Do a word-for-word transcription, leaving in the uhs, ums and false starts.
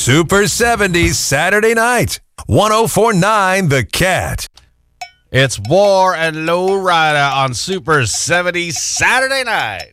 Super seventies Saturday night. one oh four point nine The Cat. It's War and Low Rider on Super seventies Saturday night.